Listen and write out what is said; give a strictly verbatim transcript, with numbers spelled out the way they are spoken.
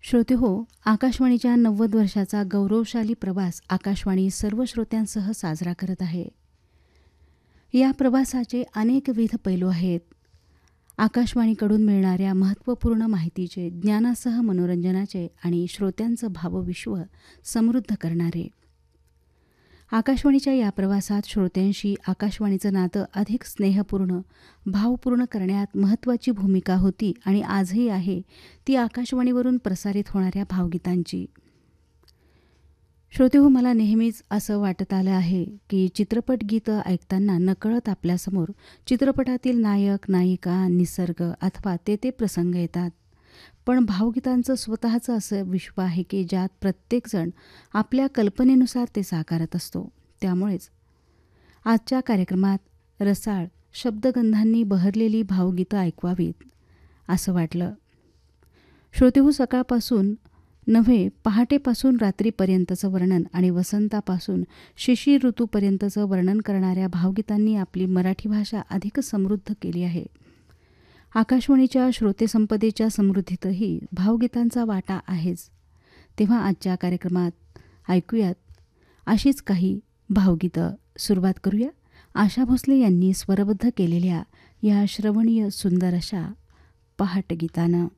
श्रोतेहो, आकाशवाणीच्या नव्वद वर्षाचा गौरवशाली प्रवास आकाशवाणी सर्व श्रोत्यांसह साजरा करत आहे. या प्रवासाचे अनेकविध पैलू आहेत. आकाशवाणीकडून मिळणाऱ्या महत्त्वपूर्ण माहितीचे, ज्ञानासह मनोरंजनाचे आणि श्रोत्यांचं भावविश्व समृद्ध करणारे. आकाशवाणीच्या या प्रवासात श्रोत्यांशी आकाशवाणीचं नातं अधिक स्नेहपूर्ण, भावपूर्ण करण्यात महत्त्वाची भूमिका होती आणि आजही आहे ती आकाशवाणीवरून प्रसारित होणाऱ्या भावगीतांची. श्रोतेहो, मला नेहमीच असं वाटत आलं आहे की चित्रपट गीतं ऐकताना नकळत आपल्यासमोर चित्रपटातील नायक, नायिका, निसर्ग अथवा ते ते प्रसंग येतात. पण भावगीतांचं स्वतःचं असं विश्व आहे की ज्यात प्रत्येकजण आपल्या कल्पनेनुसार ते साकारत असतो. त्यामुळेच आजच्या कार्यक्रमात रसाळ शब्दगंधांनी बहरलेली भावगीतं ऐकवावीत असं वाटलं. श्रोतेहो, सकाळपासून नव्हे, पहाटेपासून रात्रीपर्यंतचं वर्णन आणि वसंतापासून शिशिर ऋतूपर्यंतचं वर्णन करणाऱ्या भावगीतांनी आपली मराठी भाषा अधिक समृद्ध केली आहे. आकाशवाणीच्या श्रोतेसंपदेच्या समृद्धीतही भावगीतांचा वाटा आहेच. तेव्हा आजच्या कार्यक्रमात ऐकूयात अशीच काही भावगीतं. सुरुवात करूया आशा भोसले यांनी स्वरबद्ध केलेल्या या श्रवणीय सुंदर अशा पहाटगीतानं.